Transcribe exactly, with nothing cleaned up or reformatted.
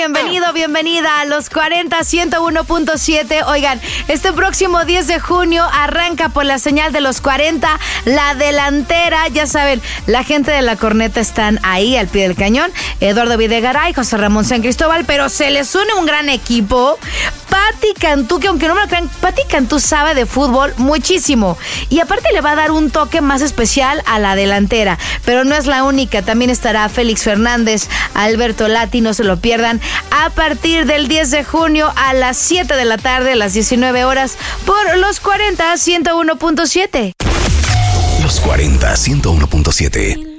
bienvenido, bienvenida a los cuarenta, ciento uno punto siete. Oigan, este próximo diez de junio arranca por la señal de los cuarenta, la delantera. Ya saben, la gente de la corneta están ahí al pie del cañón. Eduardo Videgaray, José Ramón San Cristóbal, pero se les une un gran equipo. Pati Cantú, que aunque no me lo crean, Pati Cantú sabe de fútbol muchísimo. Y aparte le va a dar un toque más especial a la delantera. Pero no es la única, también estará Félix Fernández, Alberto Lati, no se lo pierdan. A partir del diez de junio a las siete de la tarde, a las diecinueve horas, por los cuarenta, ciento uno punto siete. Los cuarenta, ciento uno punto siete.